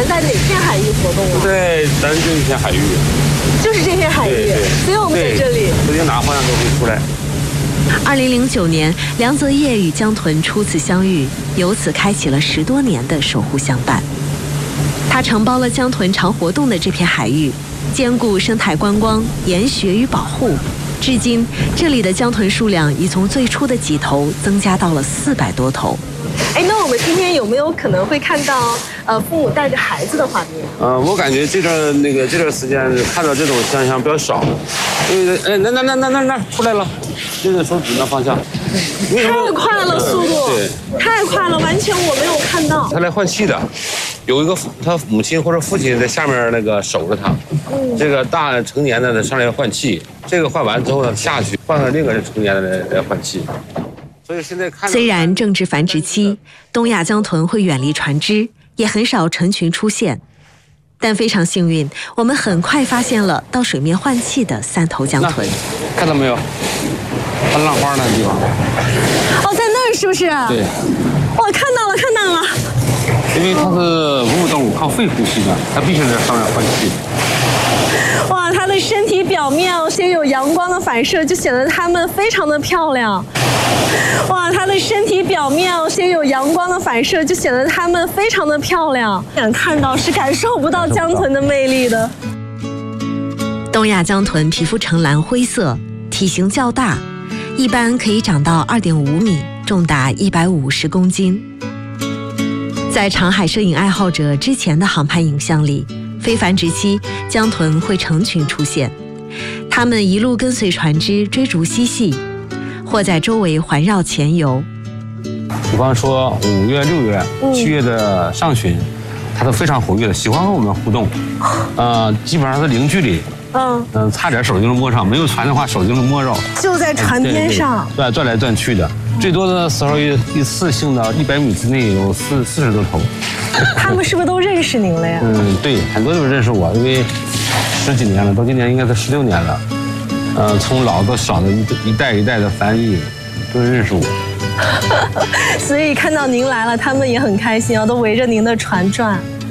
船在哪片海域活动啊？ 对，咱就一片海域。 就是这片海域， 对， 所以我们在这里。 不定哪个方向都可以出来。 2009年，梁泽业与江豚初次相遇，由此开启了10多年的守护相伴。他承包了江豚常活动的这片海域，兼顾生态观光、研学与保护。至今，这里的江豚数量已从最初的几头增加到了400多头。 哎，那我们今天有没有可能会看到父母带着孩子的画面？ 我感觉这段时间看到这种现象比较少，因为那出来了，就在手指那方向。 太快了，速度， 对， 太快了，完全我没有看到。 他来换气的，有一个他母亲或者父亲在下面那个守着他，这个大成年的上来换气，这个换完之后呢下去换上另一个成年的来换气。所以现在看， 虽然正值繁殖期，东亚江豚会远离船只，也很少成群出现，但非常幸运，我们很快发现了到水面换气的3头江豚。 看到没有？它浪花那个地方。 哦，在那儿是不是？ 对。 我看到了，看到了。 因为它是哺乳动物，靠肺呼吸的，它必须在上面换气。 哇，它的身体表面先有阳光的反射，就显得它们非常的漂亮。哇，它的身体表面先有阳光的反射，就显得它们非常的漂亮。想看到是感受不到江豚的魅力的。 东亚江豚皮肤呈蓝灰色，体型较大，一般可以长到2.5米，重达150公斤。在长海摄影爱好者之前的航拍影像里，非繁殖期江豚会成群出现，它们一路跟随船只追逐嬉戏，或在周围环绕潜游。 比方说5月、6月、7月的上旬，它都非常活跃的，喜欢和我们互动。基本上是零距离。差点手就能摸上，没有船的话手就能摸着。 就在船边上， 对，转来转去的。最多的时候一次性的100米之内有40多头。 他们是不是都认识您了呀？ 对，很多都认识我，因为10几年了，到今年应该是16年了。从老到小的一代一代的翻译都认识我。 所以看到您来了，他们也很开心啊，都围着您的船转。